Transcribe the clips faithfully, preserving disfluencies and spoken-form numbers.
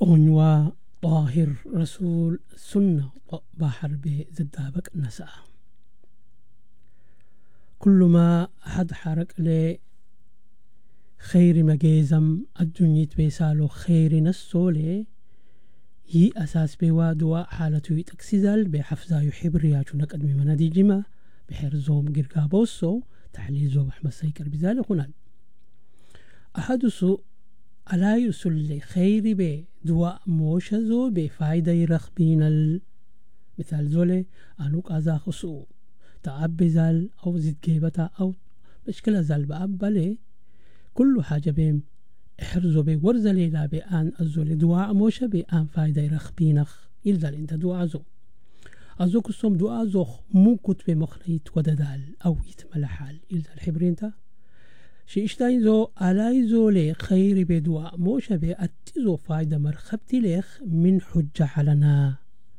طونوا طاهر رسول سنة بحر بزدابك نساء كل ما حد حرك ل خير مجيزم الدنيا بيسالو خير نسولي هي أساس بوا دواء حالته تكسيزل بحفظة يحب رياجو نقد مما دي جمع بحرزوم قرقابوسو تحليل زوب أحمد سيكر بذلك هنا أحدثو ألا يسل خير بي دواء موشزو بفايدة يرخبين المثال زولي أنوك أزاخسو تعب زال أو زد جيبتا أو مشكلة زال بأبالي كل حاجة بهم احرزو بي ورزلي لا بأن أزولي دواء موشة بأن فايدة يرخبينخ إلزال انت دواء زو أزو كسوم دواء زو مو كتب مخريت وددال أو يتمل حال إلزال حبرينتا شي اشتاين زو ألاي زولي خير بدواء موشة بأتزو فايدة مرخبتي ليخ من حجة حلنا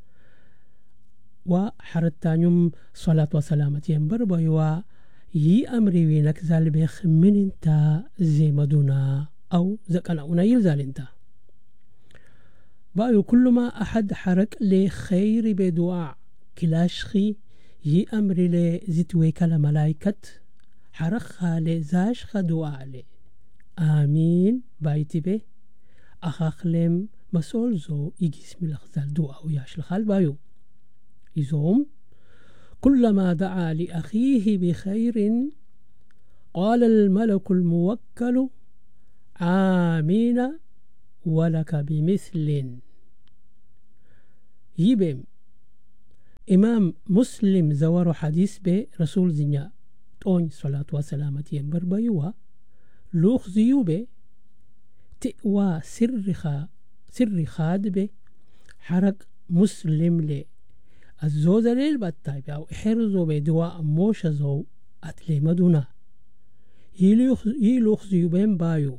وحرتانيوم صلاة وسلامة ينبربا و يي أمري وينك زال بيخ من انت زي مدونا أو زكنا يلزال انت بايو كل ما أحد حرك لخير بدواء كلاشخي يي أمري لزتويك لملايكة حرخها لزاشخ دواء لي آمين بايتي بي أخاخلم مسؤول زو يجيس ملخزال دواء وياش الخال بايو يزوم كلما دعا لأخيه بخير قال الملك الموكل آمين ولك بمثل يبم إمام مسلم زور حديث برسول زنيا طون صلاة وسلامة ينبربيوا لوخ زيوبه تقوى سرخا سر خاد به حرك مسلم لي الزوز ليل باتايب أو إحرزو بدواء موشزو أتلي مدونا يلوخ زيوبين بايو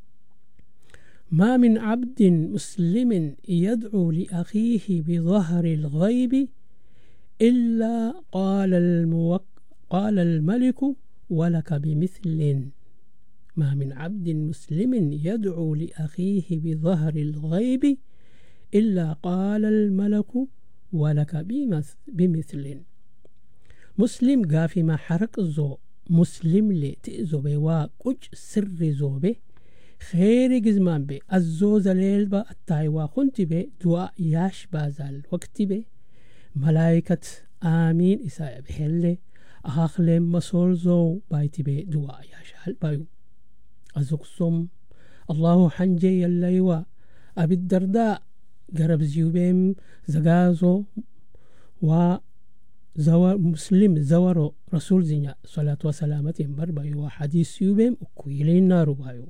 ما من عبد مسلم يدعو لأخيه بظهر الغيب إلا قال الموك قال الملك ولك بمثل ما من عبد مسلم يدعو لأخيه بظهر الغيب إلا قال الملك ولك بمثل مسلم قافي ما حرك زو مسلم لي تئزو بوا قج سر زو به خير جزمان به الزوز ليل با التايوا خنت به دعاء ياش بازال وقت به ملائكة آمين إساء بحله أخاخلم مسول زو بايتي بي دواء ياشال بايو أزقسم الله حنجي الليوا أبي الدرداء قرب زيوبيم زغازو و زور مسلم زورو رسول زنيا صلاة وسلامة بربايو وحديث يوبيم أكويلين نارو بايو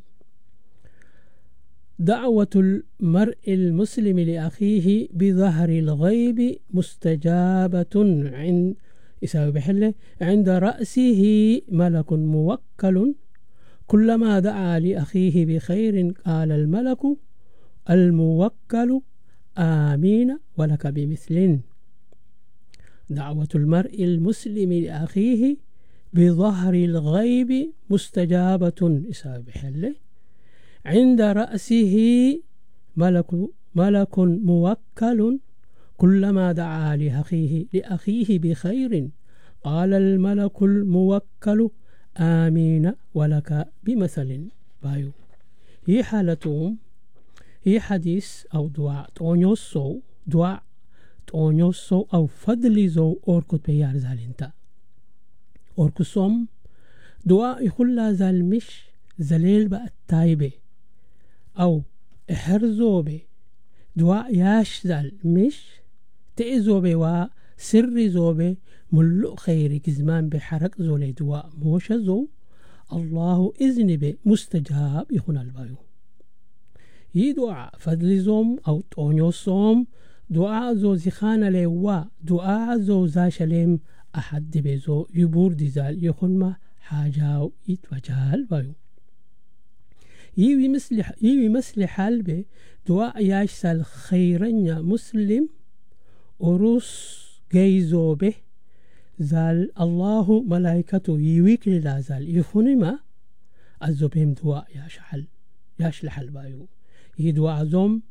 دعوة المرء المسلم لأخيه بظهر الغيب مستجابة عند يساوي بحله عند رأسه ملك موكل كلما دعا لأخيه بخير قال الملك الموكل آمين ولك بمثل دعوة المرء المسلم لأخيه بظهر الغيب مستجابة يساوي بحله عند رأسه ملك ملك موكل كلما دعا لأخيه لأخيه بخير قال الملك الموكل آمين ولك بمثل بايو هي حالتهم هي حديث أو دعاء تونيوسو دعاء تونيوسو أو فضل زو أوركوت بيار زالنتا أوركسوم دعاء يخلا زالمش زليل بقى التايبة أو إحرزو بي دعاء ياش زال مش تئزو بي وسر زوبي ملو خير كزمان بحرك زولي دواء موشة زو الله إذن بي مستجاب يخون البايو يي دعاء فضل زوم أو تونيو صوم دعاء زو زخان ليوا دعاء زو زاشليم أحد بيزو يبور ديزال يخون ما حاجاو يتوجال بايو يوي مثل يوي مثل حال بي دعاء ياشسال خيرن مسلم أروس جيزو به زال الله ملائكته يويك لا زال يخونما الزبهم دعاء ياشحل ياشلحل بايو يدعاء زوم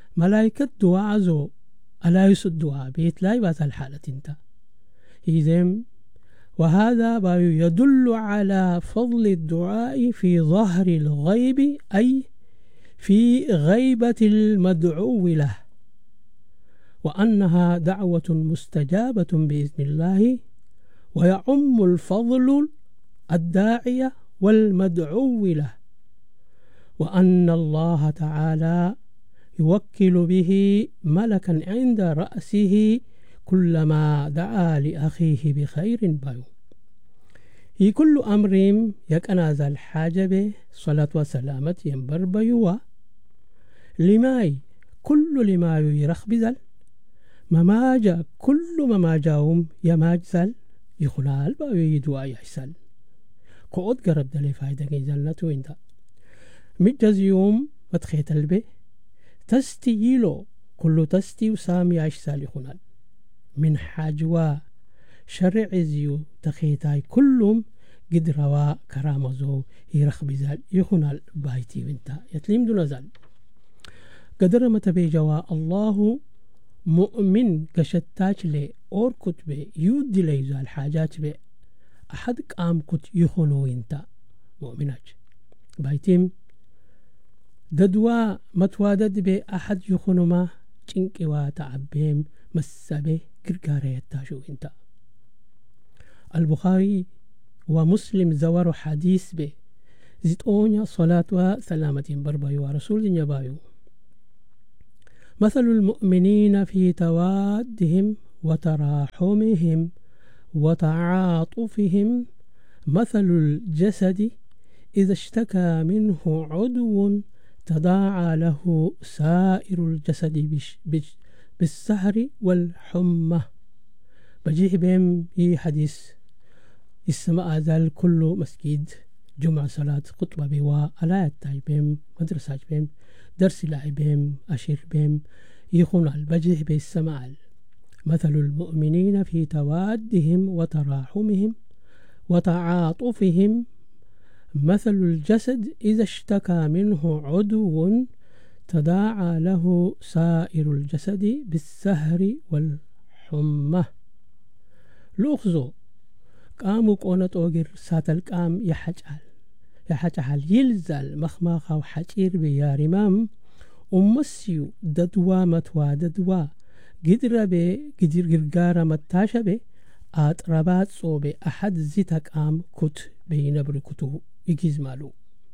ملايكة دعاء زو ألا يسد دعاء بيت لا يبات الحالة انت إذن وهذا يدل على فضل الدعاء في ظهر الغيب أي في غيبة المدعو له وأنها دعوة مستجابة بإذن الله ويعم الفضل الداعية والمدعو له وأن الله تعالى يوكل به ملكا عند رأسه كلما دعا لأخيه بخير بايو هي كل أمر يكناز الحاجة به صلاة وسلامة ينبر بيوا لماي كل لما يرخ بذل مماجا كل مماجاهم يماجزل يخلال بايو يدوا يحسل قعود قرب دلي فايدة جنزلناتو انت مجز يوم متخيت البي تستي يلو كل تستي وسامي يحسل يخلال من حاجوا شرع زيو تخيتاي كلهم قد روا كرامزو يرخ بذل يخلال بايتي وانت يتليم دون زل قدر متبيجوا الله مؤمن كشتاج لي اور كتبه يود لي زال حاجات به أحد قام كت يخونو انت مؤمناج بايتيم ددوا متوادد به أحد يخونو ما چنك واتعبهم مسابه كركاري التاشو انت البخاري ومسلم زور حديث به زيتونيا صلاة وسلامة بربايو ورسول نبايو مثل المؤمنين في توادهم وتراحمهم وتعاطفهم مثل الجسد إذا اشتكى منه عضو تداعى له سائر الجسد بش بش بالسهر والحمى بجيه بهم هي حديث السماء ذال كل مسجد جمعة صلاة خطبة بوا آلات بهم مدرسة بهم درس لاعب بهم أشير بهم يخون البجيه بالسماء مثل المؤمنين في توادهم وتراحمهم وتعاطفهم مثل الجسد إذا اشتكى منه عضو تداعى له سائر الجسد بالسهر والحمى لوخزو قاموا قونت أوغر ساتل قام يحجال يحجال يلزل مخماخا وحجير بيار إمام أمسيو ددوا متوا ددوا قدر بي قدر قرقارة متاشا بي آترابات صوبي أحد زيتك قام كت بين بركتو يجيز مالو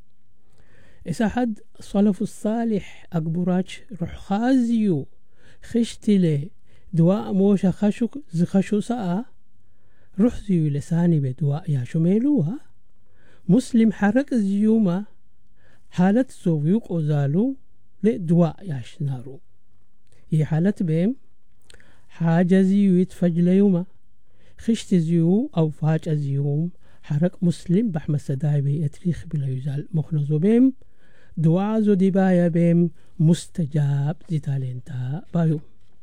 إس أحد صلف الصالح أقبراج روح خازيو خشتلي دواء موشا خشوك زخشو ساء روح زيو لساني بدواء يا شميلوها مسلم حرك زيوما حالة زويوك أزالو لدواء ياش نارو هي حالة بهم حاجة زيو يتفجل يوما خشت زيو أو فاج زيوم حرك مسلم بحمد سدايبي يتريخ بلا يزال مخنزو بهم دواء زو دبايا بهم مستجاب زيتالينتا بايو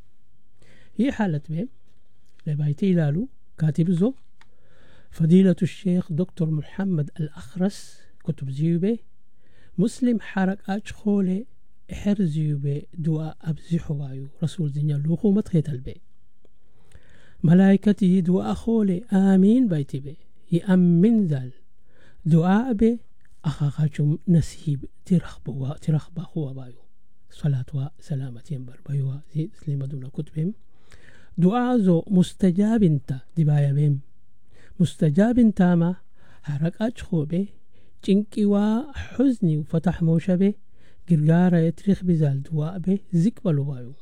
هي حالة بهم لبايتي لالو كاتب زو فضيلة الشيخ دكتور محمد الأخرس كتب زيوبي مسلم حرك أجخولي إحر زيوبي دواء أبزيحو بايو رسول زنيا لوخو متخيت البي ملائكتي دواء خولي آمين بايتي بي يأمن ذال دعاء بي أخاقاكم نسيب ترخبوا ترخبا خوا بايو صلاة وسلامة ينبر بايو زي سليمة دون كتبهم دعاء زو مستجاب انت دبايا بهم مستجاب انت ما حرك أجخو بي جنكي وحزني وفتح موشا بي قرقارة يترخ بزال دواء بي زكبلو بايو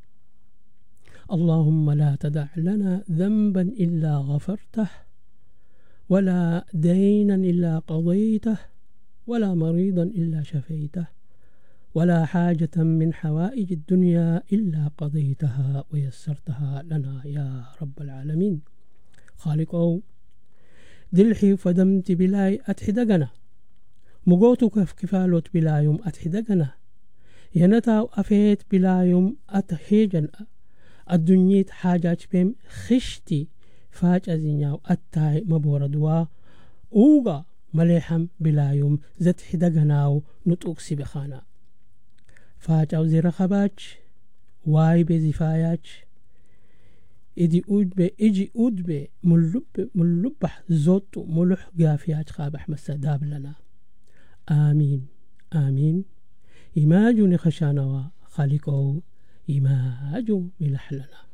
اللهم لا تدع لنا ذنبا إلا غفرته ولا دينا إلا قضيته ولا مريضا إلا شفيته ولا حاجة من حوائج الدنيا إلا قضيتها ويسرتها لنا يا رب العالمين خالقو دلحي فدمت بلاي أتحدقنا مقوتك كفالوت بلايوم أتحدقنا ينتاو أفيت بلايوم أتحيجن الدنيا حاجات بهم خشتي فاج أزينياو أتاي مبوردوا أوغا مليحم بلايوم زت حدقناو نتوكسي بخانا فاجأو زي رخباج واي بزفاياج إدي أودبي إجي أودبي ملب ملبح زوت ملح قافياج خابح مسداب لنا آمين آمين إماجو نخشانوا خالقو إماجو ملح لنا